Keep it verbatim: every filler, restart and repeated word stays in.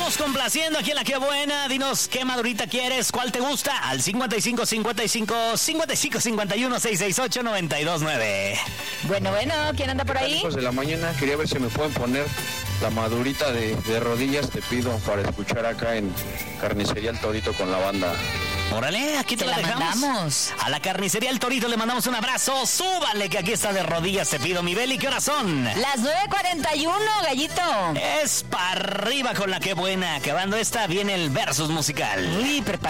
estamos complaciendo aquí en La Que Buena. Dinos qué madurita quieres, cuál te gusta. Al cincuenta y cinco, cincuenta y cinco, cincuenta y cinco, cincuenta y uno, seiscientos sesenta y ocho, noventa y dos nueve. Bueno, bueno, ¿quién anda por ahí? Hijos de la mañana, quería ver si me pueden poner la madurita de, de rodillas, te pido, para escuchar acá en Carnicería El Torito con la banda. Órale, aquí te, te la, la dejamos. mandamos. A la Carnicería El Torito le mandamos un abrazo. Súbale que aquí está de rodillas, te pido, mi Beli. ¿Qué horas son? Las nueve cuarenta y uno, gallito. Es para arriba con La Que Buena. Acabando esta, viene el versus musical. Uy, prepara.